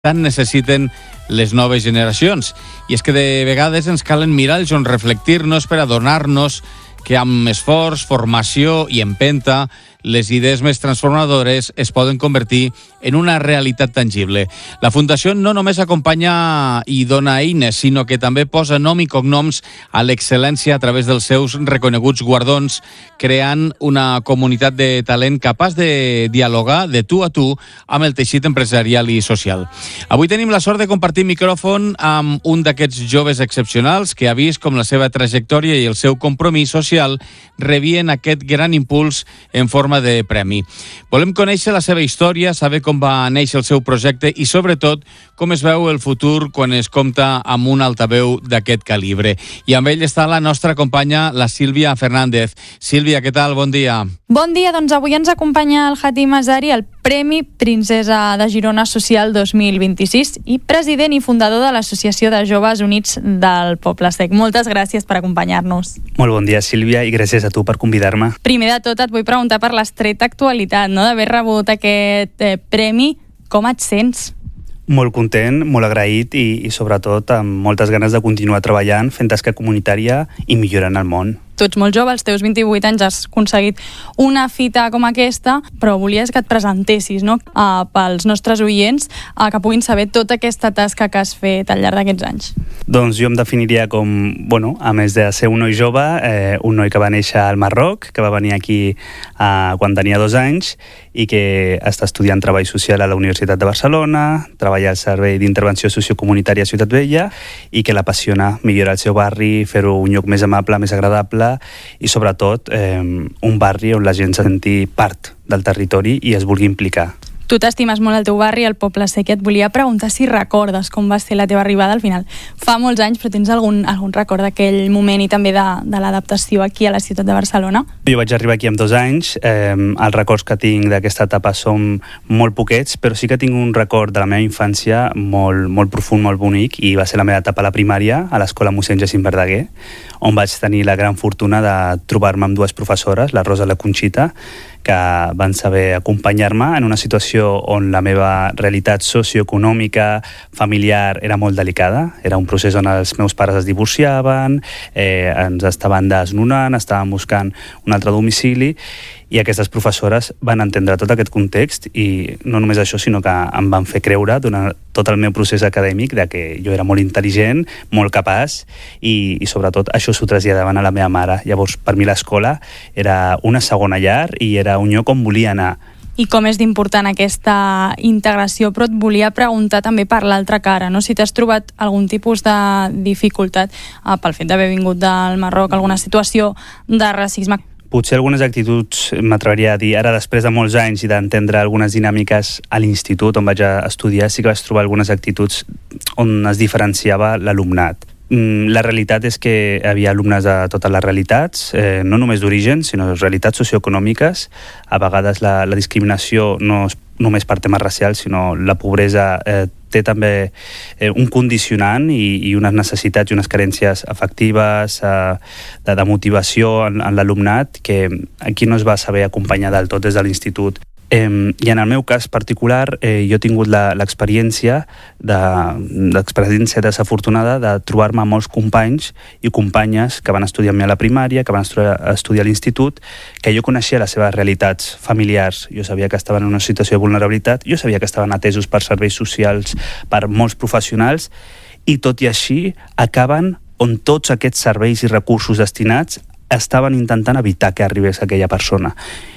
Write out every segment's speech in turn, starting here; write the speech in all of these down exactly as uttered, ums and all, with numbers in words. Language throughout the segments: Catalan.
tant necessiten les noves generacions. I és que de vegades ens calen miralls on reflectir-nos per adonar-nos que amb esforç, formació i empenta les idees més transformadores es poden convertir en una realitat tangible. La Fundació no només acompanya i dona eines, sinó que també posa nom i cognoms a l'excel·lència a través dels seus reconeguts guardons, creant una comunitat de talent capaç de dialogar de tu a tu amb el teixit empresarial i social. Avui tenim la sort de compartir micròfon amb un d'aquests joves excepcionals que ha vist com la seva trajectòria i el seu compromís social rebien aquest gran impuls en forma de premi. Volem conèixer la seva història, saber com va néixer el seu projecte i, sobretot, com es veu el futur quan es compta amb un altaveu d'aquest calibre. I amb ell està la nostra companya, la Sílvia Fernández. Sílvia, què tal? Bon dia. Bon dia, doncs avui ens acompanya el Hatim Azari, el Premi Princesa de Girona Social dos mil vint-i-sis i president i fundador de l'Associació de Joves Units del Poble Sec. Moltes gràcies per acompanyar-nos. Molt bon dia, Sílvia, i gràcies a tu per convidar-me. Primer de tot et vull preguntar per l'estreta actualitat, no?, d'haver rebut aquest eh, premi. Com et sents? Molt content, molt agraït i, i sobretot amb moltes ganes de continuar treballant, fent tasca comunitària i millorant el món. Tu ets molt jove, als teus vint-i-vuit anys has aconseguit una fita com aquesta, però volies que et presentessis, no?, uh, pels nostres oients, uh, que puguin saber tota aquesta tasca que has fet al llarg d'aquests anys. Doncs jo em definiria com, bueno, a més de ser un noi jove, eh, un noi que va néixer al Marroc, que va venir aquí uh, quan tenia dos anys i que està estudiant Treball Social a la Universitat de Barcelona, treballa al Servei d'Intervenció Sociocomunitària a Ciutat Vella i que l'apassiona millorar el seu barri, fer-ho un lloc més amable, més agradable i sobretot eh, un barri on la gent se senti part del territori i es vulgui implicar. Tu t'estimes molt el teu barri, el Poble Sec, i et volia preguntar si recordes com va ser la teva arribada al final. Fa molts anys, però tens algun, algun record d'aquell moment i també de, de l'adaptació aquí a la ciutat de Barcelona? Jo vaig arribar aquí amb dos anys, eh, els records que tinc d'aquesta etapa són molt poquets, però sí que tinc un record de la meva infància molt, molt profund, molt bonic, i va ser la meva etapa a la primària, a l'escola mossèn Jacint Verdaguer, on vaig tenir la gran fortuna de trobar-me amb dues professores, la Rosa i la Conxita, que van saber acompanyar-me en una situació on la meva realitat socioeconòmica, familiar, era molt delicada. Era un procés on els meus pares es divorciaven, eh, ens estaven desnonant, estàvem buscant un altre domicili, i aquestes professores van entendre tot aquest context i no només això, sinó que em van fer creure durant tot el meu procés acadèmic de que jo era molt intel·ligent, molt capaç i, i sobretot això s'ho traslladaven a la meva mare. Llavors, per mi l'escola era una segona llar i era un lloc on volia anar. I com és d'important aquesta integració, però et volia preguntar també per l'altra cara, no? Si t'has trobat algun tipus de dificultat eh, pel fet d'haver vingut del Marroc, alguna situació de racisme. Potser algunes actituds, m'atreviria a dir, ara després de molts anys i d'entendre algunes dinàmiques a l'institut on vaig estudiar, sí que vaig trobar algunes actituds on es diferenciava l'alumnat. La realitat és que hi havia alumnes de totes les realitats, eh, no només d'origen, sinó realitats socioeconòmiques. A vegades la, la discriminació no és només per temes racials, sinó la pobresa eh, té també eh, un condicionant i, i unes necessitats i unes carències afectives, eh, de, de motivació en, en l'alumnat, que aquí no es va saber acompanyar del tot des de l'institut. Eh, I en el meu cas particular, eh, jo he tingut l'experiència de, l'experiència desafortunada de trobar-me amb molts companys i companyes que van estudiar amb mi a la primària, que van estudiar, estudiar a l'institut, que jo coneixia les seves realitats familiars. Jo sabia que estaven en una situació de vulnerabilitat, jo sabia que estaven atesos per serveis socials, per molts professionals, i tot i així acaben on tots aquests serveis i recursos destinats estaven intentant evitar que arribés aquella persona.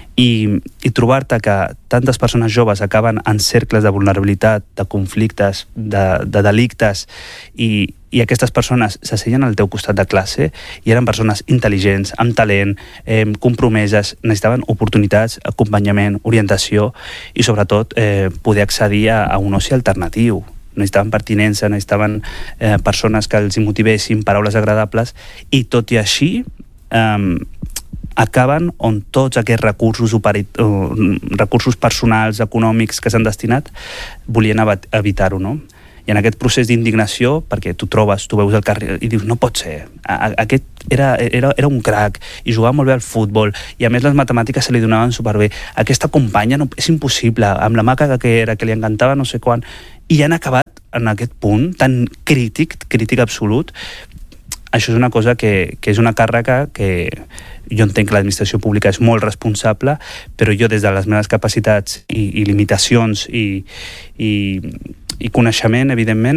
I, i trobar-te que tantes persones joves acaben en cercles de vulnerabilitat, de conflictes, de, de delictes, i, i aquestes persones s'asseien al teu costat de classe i eren persones intel·ligents, amb talent, eh, compromeses, necessitaven oportunitats, acompanyament, orientació i sobretot eh, poder accedir a, a un oci alternatiu. Necessitaven pertinença, necessitaven eh, persones que els motivessin, paraules agradables, i tot i així eh, acaben on tots aquests recursos, operit, uh, recursos personals, econòmics que s'han destinat, volien evitar-ho, no? I en aquest procés d'indignació, perquè tu trobes, tu veus el carrer i dius, no pot ser, aquest era, era, era un crac i jugava molt bé al futbol i a més les matemàtiques se li donaven superbé, aquesta companya no, és impossible, amb la maca que era, que li encantava no sé quan, i han acabat en aquest punt tan crític, crític absolut. Això és una cosa que, que és una càrrega que jo entenc que l'administració pública és molt responsable, però jo des de les meves capacitats i, i limitacions i, i, i coneixement, evidentment,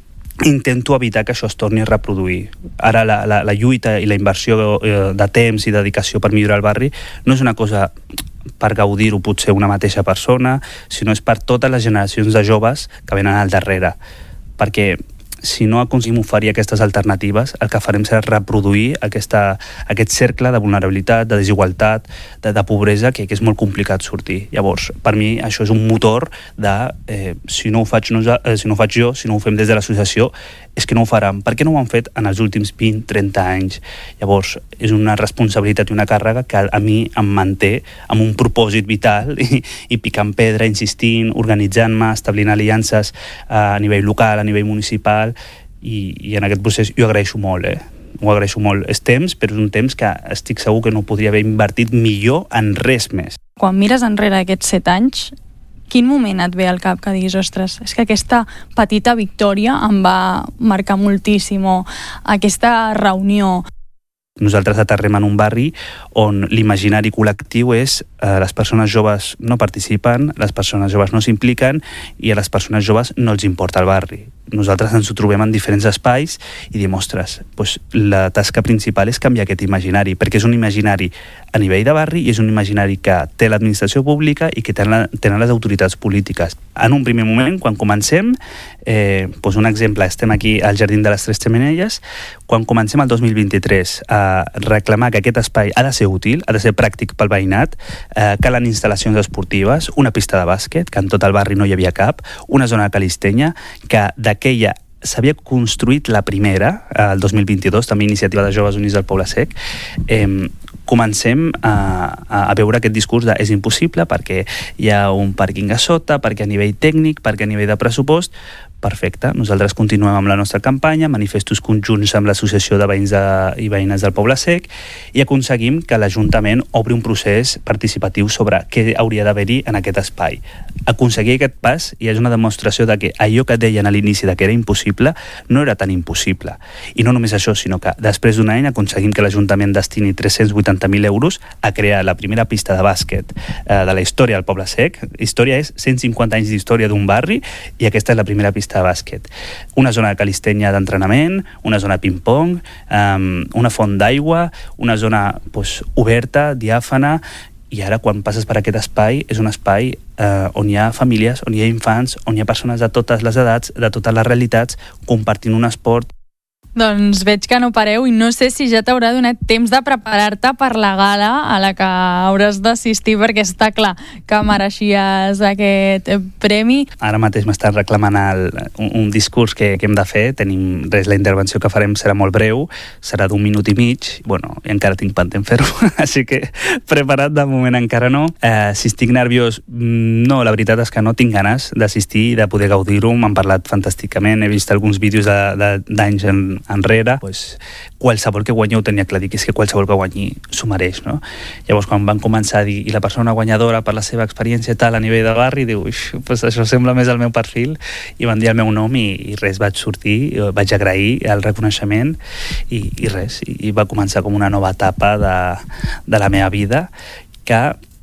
intento evitar que això es torni a reproduir. Ara la, la, la lluita i la inversió de temps i dedicació per millorar el barri no és una cosa per gaudir-ho potser una mateixa persona, sinó és per totes les generacions de joves que venen al darrere. Perquè si no aconseguim oferir aquestes alternatives, el que farem serà reproduir aquesta, aquest cercle de vulnerabilitat, de desigualtat, de, de pobresa, que, que és molt complicat sortir. Llavors, per mi, això és un motor de, eh, si, no ho faig no, eh, si no ho faig jo, si no ho fem des de l'associació, és que no ho faran. Per què no ho han fet en els últims vint a trenta anys? Llavors, és una responsabilitat i una càrrega que a mi em manté amb un propòsit vital i, i picant pedra, insistint, organitzant-me, establint aliances a nivell local, a nivell municipal, i, i en aquest procés jo agraeixo molt, eh? Ho agraeixo molt. És temps, però és un temps que estic segur que no podria haver invertit millor en res més. Quan mires enrere aquests set anys, quin moment et ve al cap que diguis, ostres, és que aquesta petita victòria em va marcar moltíssim, o aquesta reunió? Nosaltres aterrem en un barri on l'imaginari col·lectiu és eh, les persones joves no participen, les persones joves no s'impliquen i a les persones joves no els importa el barri. Nosaltres ens ho trobem en diferents espais i diem, ostres, doncs la tasca principal és canviar aquest imaginari, perquè és un imaginari a nivell de barri i és un imaginari que té l'administració pública i que tenen, tenen les autoritats polítiques. En un primer moment, quan comencem, eh, doncs un exemple, estem aquí al Jardí de les Tres Xemeneies, quan comencem el dos mil vint-i-tres a reclamar que aquest espai ha de ser útil, ha de ser pràctic pel veïnat, eh, calen instal·lacions esportives, una pista de bàsquet, que en tot el barri no hi havia cap, una zona de calistenya, que d'aquella s'havia construït la primera, eh, el dos mil vint-i-dos, també iniciativa de Joves Units del Poble Sec. Eh, comencem a, a veure aquest discurs de és impossible perquè hi ha un pàrquing a sota, perquè a nivell tècnic, perquè a nivell de pressupost. Perfecte, nosaltres continuem amb la nostra campanya, manifestos conjunts amb l'Associació de Veïns de, i Veïnes del Poble Sec, i aconseguim que l'Ajuntament obri un procés participatiu sobre què hauria d'haver-hi en aquest espai. Aconseguir aquest pas ja és una demostració de que allò que deien a l'inici de que era impossible no era tan impossible. I no només això, sinó que després d'un any aconseguim que l'Ajuntament destini tres-cents vuitanta mil euros a crear la primera pista de bàsquet eh, de la història del Poble Sec. Història és cent cinquanta anys d'història d'un barri i aquesta és la primera pista de bàsquet. Una zona de calistenya d'entrenament, una zona de ping-pong, um, una font d'aigua, una zona pues, oberta, diàfana, i ara quan passes per aquest espai és un espai eh, on hi ha famílies, on hi ha infants, on hi ha persones de totes les edats, de totes les realitats, compartint un esport. Doncs veig que no pareu i no sé si ja t'haurà donat temps de preparar-te per la gala a la que hauràs d'assistir, perquè està clar que mereixies aquest premi. Ara mateix m'estan reclamant el, un, un discurs que, que hem de fer. Tenim res, la intervenció que farem serà molt breu, serà d'un minut i mig, bueno, i encara tinc pendent fer-ho, així que preparat de moment encara no. Eh, si estic nerviós, no, la veritat és que no tinc ganes d'assistir i de poder gaudir-ho. M'han parlat fantàsticament, he vist alguns vídeos d'anys en enrere, pues, qualsevol que guanyi ho tenia clar, dir que és que qualsevol que guanyi s'ho mereix, no? Llavors quan van començar a dir i la persona guanyadora per la seva experiència tal a nivell de barri, diu, pues això sembla més al meu perfil, i van dir el meu nom i, i res, vaig sortir, vaig agrair el reconeixement i, i res, i, i va començar com una nova etapa de, de la meva vida que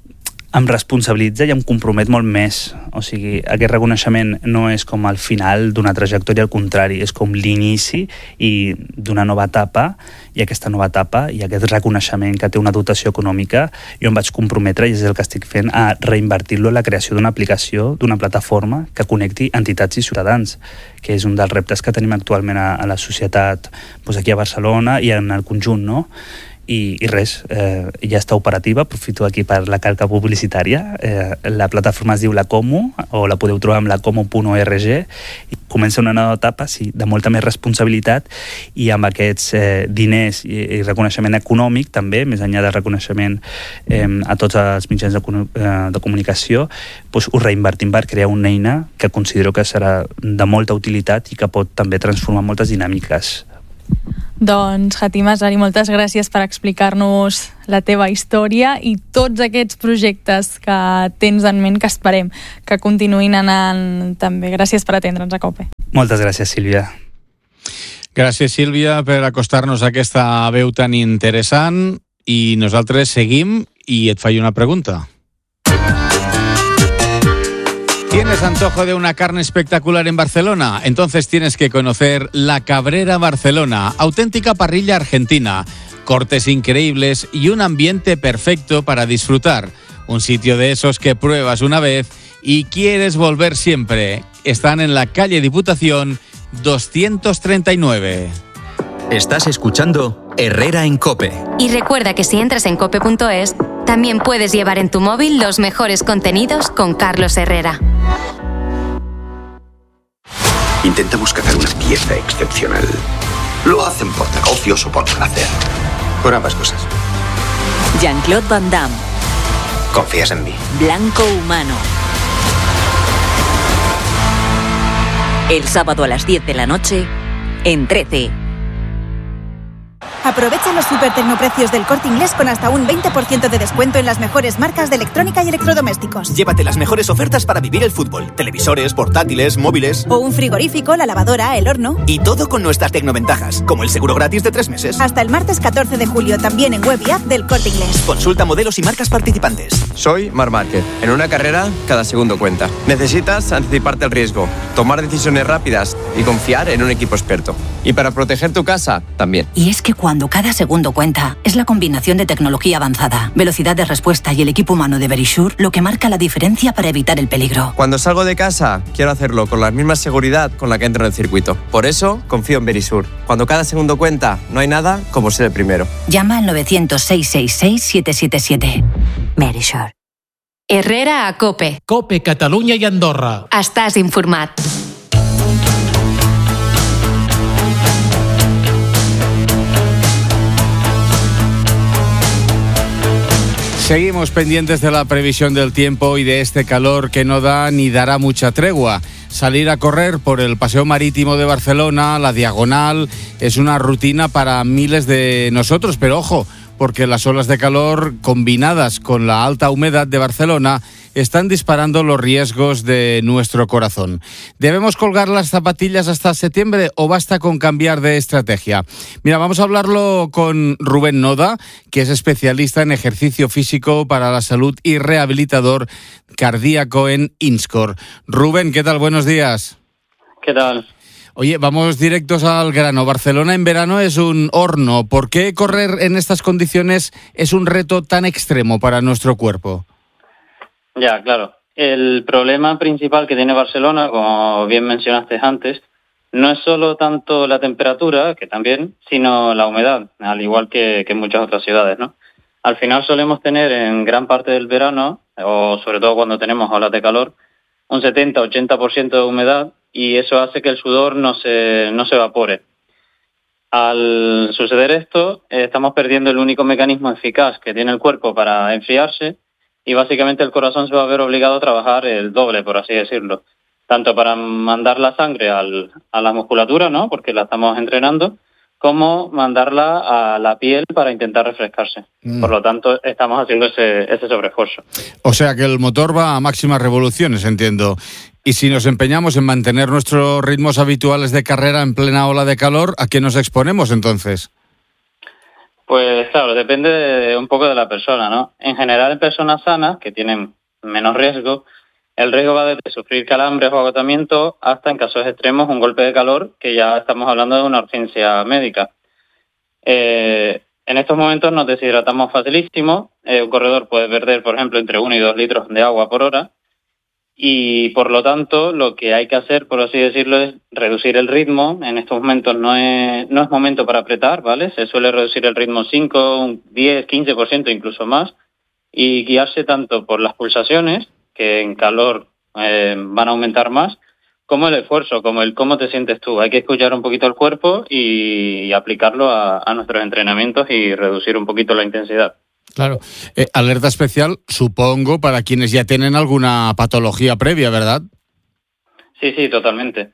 em responsabilitza i em compromet molt més. O sigui, aquest reconeixement no és com el final d'una trajectòria, al contrari, és com l'inici i d'una nova etapa, i aquesta nova etapa i aquest reconeixement que té una dotació econòmica, jo em vaig comprometre, i és el que estic fent, a reinvertir-lo en la creació d'una aplicació, d'una plataforma que connecti entitats i ciutadans, que és un dels reptes que tenim actualment a, a la societat, doncs aquí a Barcelona i en el conjunt, no? I, i res, eh, ja està operativa, aprofito aquí per la calca publicitària. Eh, la plataforma es diu La Como, o la podeu trobar amb lacomo punt org, i comença una nova etapa, sí, de molta més responsabilitat, i amb aquests eh, diners i, i reconeixement econòmic també, més enllà del reconeixement eh, a tots els mitjans de, eh, de comunicació, doncs ho reinvertim per crear una eina que considero que serà de molta utilitat i que pot també transformar moltes dinàmiques Doncs, Hatim Azari, moltes gràcies per explicar-nos la teva història i tots aquests projectes que tens en ment, que esperem que continuïn anant també. Gràcies per atendre'ns a COPE. Moltes gràcies, Sílvia. Gràcies, Sílvia, per acostar-nos a aquesta veu tan interessant, i nosaltres seguim i et faig una pregunta. ¿Tienes antojo de una carne espectacular en Barcelona? Entonces tienes que conocer La Cabrera Barcelona, auténtica parrilla argentina, cortes increíbles y un ambiente perfecto para disfrutar. Un sitio de esos que pruebas una vez y quieres volver siempre. Están en la calle Diputación doscientos treinta y nueve. Estás escuchando Herrera en COPE. Y recuerda que si entras en cope punto es, también puedes llevar en tu móvil los mejores contenidos con Carlos Herrera. Intentamos cazar una pieza excepcional. Lo hacen por negocios o por placer. Por ambas cosas. Jean-Claude Van Damme. ¿Confías en mí? Blanco Humano. El sábado a las diez de la noche, en trece. Aprovecha los super tecnoprecios del Corte Inglés con hasta un veinte por ciento de descuento en las mejores marcas de electrónica y electrodomésticos. Llévate las mejores ofertas para vivir el fútbol. Televisores, portátiles, móviles. O un frigorífico, la lavadora, el horno. Y todo con nuestras tecnoventajas, como el seguro gratis de tres meses. Hasta el martes catorce de julio, también en web y app del Corte Inglés. Consulta modelos y marcas participantes. Soy Marc Márquez. En una carrera, cada segundo cuenta. Necesitas anticiparte al riesgo, tomar decisiones rápidas y confiar en un equipo experto. Y para proteger tu casa, también. Y es que cuando cada segundo cuenta, es la combinación de tecnología avanzada, velocidad de respuesta y el equipo humano de Verisure lo que marca la diferencia para evitar el peligro. Cuando salgo de casa, quiero hacerlo con la misma seguridad con la que entro en el circuito. Por eso, confío en Verisure. Cuando cada segundo cuenta, no hay nada como ser el primero. Llama al novecientos, seiscientos sesenta y seis, setecientos setenta y siete. Verisure. Herrera a COPE. COPE, Catalunya i Andorra. Estàs informat. Seguimos pendientes de la previsión del tiempo y de este calor que no da ni dará mucha tregua. Salir a correr por el Paseo Marítimo de Barcelona, la Diagonal, es una rutina para miles de nosotros, pero ojo, porque las olas de calor combinadas con la alta humedad de Barcelona están disparando los riesgos de nuestro corazón. ¿Debemos colgar las zapatillas hasta septiembre o basta con cambiar de estrategia? Mira, vamos a hablarlo con Rubén Noda, que es especialista en ejercicio físico para la salud y rehabilitador cardíaco en INSCOR. Rubén, ¿qué tal? Buenos días. ¿Qué tal? Oye, vamos directos al grano. Barcelona en verano es un horno. ¿Por qué correr en estas condiciones es un reto tan extremo para nuestro cuerpo? Ya, claro. El problema principal que tiene Barcelona, como bien mencionaste antes, no es solo tanto la temperatura, que también, sino la humedad, al igual que, que en muchas otras ciudades, ¿no? Al final solemos tener en gran parte del verano, o sobre todo cuando tenemos olas de calor, un setenta a ochenta por ciento de humedad, y eso hace que el sudor no se, no se evapore. Al suceder esto, eh, estamos perdiendo el único mecanismo eficaz que tiene el cuerpo para enfriarse, y básicamente el corazón se va a ver obligado a trabajar el doble, por así decirlo. Tanto para mandar la sangre al, a la musculatura, ¿no?, porque la estamos entrenando, como mandarla a la piel para intentar refrescarse. Mm. Por lo tanto, estamos haciendo ese, ese sobreesfuerzo. O sea que el motor va a máximas revoluciones, entiendo. Y si nos empeñamos en mantener nuestros ritmos habituales de carrera en plena ola de calor, ¿a qué nos exponemos entonces? Pues claro, depende de, un poco de la persona, ¿no? En general, en personas sanas, que tienen menos riesgo, el riesgo va desde sufrir calambres o agotamiento hasta, en casos extremos, un golpe de calor, que ya estamos hablando de una urgencia médica. Eh, en estos momentos nos deshidratamos facilísimo. Eh, un corredor puede perder, por ejemplo, entre uno y dos litros de agua por hora. Y, por lo tanto, lo que hay que hacer, por así decirlo, es reducir el ritmo. En estos momentos no es, no es momento para apretar, ¿vale? Se suele reducir el ritmo cinco, diez, quince por ciento, incluso más. Y guiarse tanto por las pulsaciones, que en calor eh, van a aumentar más, como el esfuerzo, como el cómo te sientes tú. Hay que escuchar un poquito el cuerpo y, y aplicarlo a, a nuestros entrenamientos y reducir un poquito la intensidad. Claro. Eh, alerta especial, supongo, para quienes ya tienen alguna patología previa, ¿verdad? Sí, sí, totalmente.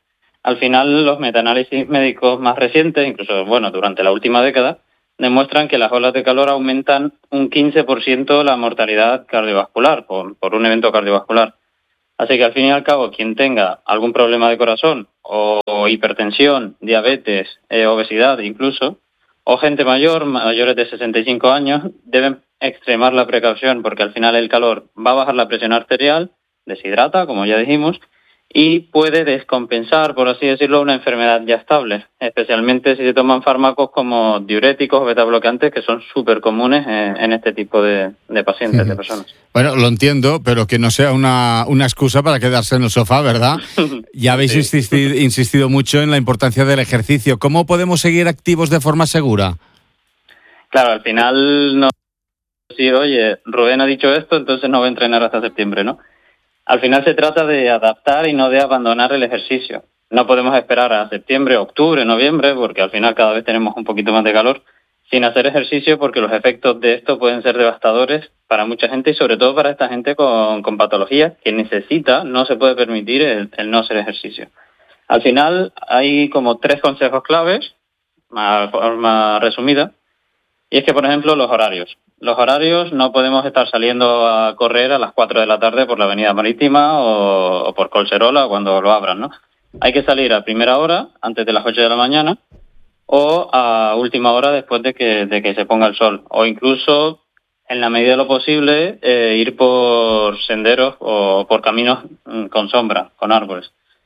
Al final, los metaanálisis médicos más recientes, incluso, bueno, durante la última década, demuestran que las olas de calor aumentan un quince por ciento la mortalidad cardiovascular por, por un evento cardiovascular. Así que al fin y al cabo, quien tenga algún problema de corazón o, o hipertensión, diabetes, eh, obesidad incluso, o gente mayor, mayores de sesenta y cinco años, deben extremar la precaución porque al final el calor va a bajar la presión arterial, deshidrata, como ya dijimos, y puede descompensar, por así decirlo, una enfermedad ya estable, especialmente si se toman fármacos como diuréticos o betabloqueantes, que son súper comunes en, en este tipo de, de pacientes, de personas. Bueno, lo entiendo, pero que no sea una, una excusa para quedarse en el sofá, ¿verdad? Ya habéis sí. insistido, insistido mucho en la importancia del ejercicio. ¿Cómo podemos seguir activos de forma segura? Claro, al final no decir, oye, Rubén ha dicho esto, entonces no voy a entrenar hasta septiembre, ¿no? Al final se trata de adaptar y no de abandonar el ejercicio. No podemos esperar a septiembre, octubre, noviembre, porque al final cada vez tenemos un poquito más de calor, sin hacer ejercicio, porque los efectos de esto pueden ser devastadores para mucha gente y sobre todo para esta gente con, con patologías que necesita, no se puede permitir el, el no hacer ejercicio. Al final hay como tres consejos claves, de forma resumida, y es que, por ejemplo, los horarios. Los horarios no podemos estar saliendo a correr a las cuatro de la tarde por la Avenida Marítima o, o por Collserola cuando lo abran, ¿no? Hay que salir a primera hora, antes de las ocho de la mañana, o a última hora después de que, de que se ponga el sol. O incluso, en la medida de lo posible, eh, ir por senderos o por caminos con sombra, con árboles.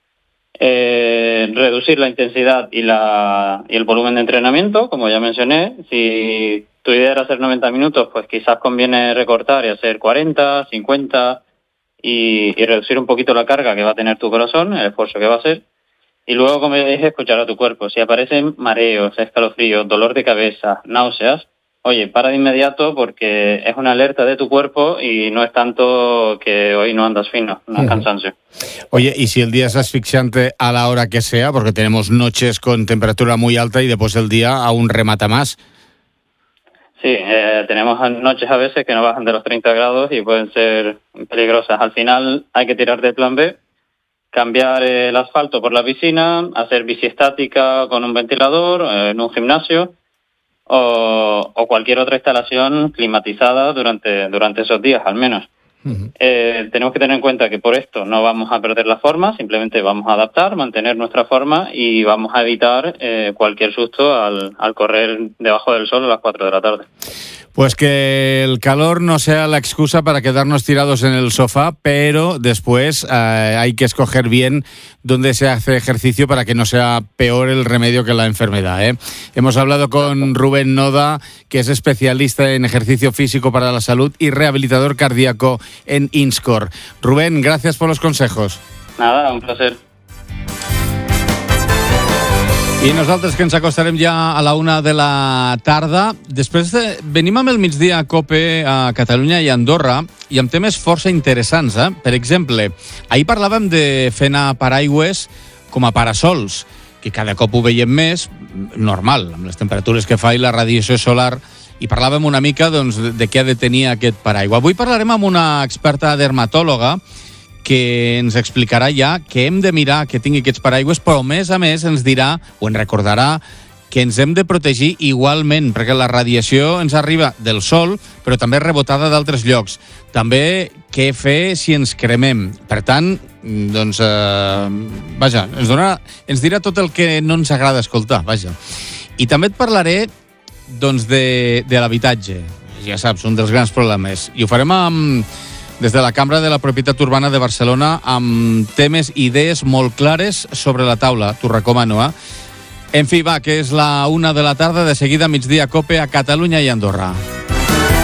Eh, reducir la intensidad y, la, y el volumen de entrenamiento, como ya mencioné. Si tu idea era hacer noventa minutos, pues quizás conviene recortar y hacer cuarenta, cincuenta y, y reducir un poquito la carga que va a tener tu corazón, el esfuerzo que va a hacer. Y luego, como dije, escuchar a tu cuerpo. Si aparecen mareos, escalofríos, dolor de cabeza, náuseas, oye, para de inmediato porque es una alerta de tu cuerpo y no es tanto que hoy no andas fino, no es cansancio. Oye, y si el día es asfixiante a la hora que sea, porque tenemos noches con temperatura muy alta y después el día aún remata más. Sí, eh, tenemos noches a veces que no bajan de los treinta grados y pueden ser peligrosas. Al final hay que tirar del plan B, cambiar el asfalto por la piscina, hacer bici estática con un ventilador eh, en un gimnasio o, o cualquier otra instalación climatizada durante, durante esos días al menos. Uh-huh. Eh, tenemos que tener en cuenta que por esto no vamos a perder la forma, simplemente vamos a adaptar, mantener nuestra forma y vamos a evitar eh, cualquier susto al, al correr debajo del sol a las cuatro de la tarde. Pues que el calor no sea la excusa para quedarnos tirados en el sofá, pero después eh, hay que escoger bien dónde se hace ejercicio para que no sea peor el remedio que la enfermedad, ¿eh? Hemos hablado con Rubén Noda, que es especialista en ejercicio físico para la salud y rehabilitador cardíaco en INSCOR. Rubén, gracias por los consejos. Nada, un placer. I nosaltres que ens acostarem ja a la una de la tarda. Després de... venim amb el migdia a COPE a Catalunya i a Andorra i amb temes força interessants, eh? Per exemple, ahir parlàvem de fer anar paraigües com a parasols, que cada cop ho veiem més, normal, amb les temperatures que fa i la radiació solar, i parlàvem una mica doncs, de, de què ha de tenir aquest paraigua. Avui parlarem amb una experta dermatòloga que ens explicarà ja que hem de mirar que tingui aquests paraigües, però a més a més ens dirà, o ens recordarà, que ens hem de protegir igualment, perquè la radiació ens arriba del sol, però també rebotada d'altres llocs. També què fer si ens cremem. Per tant, doncs, eh, vaja, ens, donarà, ens dirà tot el que no ens agrada escoltar, vaja. I també et parlaré doncs, de, de l'habitatge. Ja saps, un dels grans problemes. I ho farem amb... des de la Cambra de la Propietat Urbana de Barcelona amb temes i idees molt clares sobre la taula. T'ho recomano, eh? En fi, va, que és la una de la tarda, de seguida migdia COPE a Catalunya i Andorra.